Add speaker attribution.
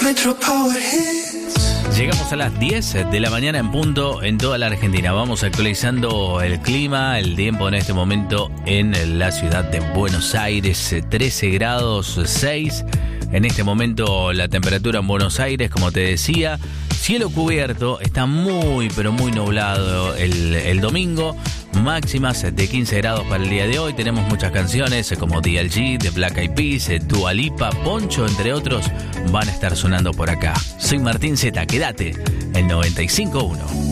Speaker 1: Llegamos a las 10 de la mañana en punto en toda la Argentina. Vamos actualizando el clima, el tiempo en este momento en la ciudad de Buenos Aires, 13 grados 6. En este momento la temperatura en Buenos Aires, como te decía, cielo cubierto, está muy pero muy nublado el domingo. Máximas de 15 grados para el día de hoy. Tenemos muchas canciones como DLG, The Black Eyed Peas, Dua Lipa, Poncho, entre otros, van a estar sonando por acá. Soy Martín Zeta, quédate en 95.1.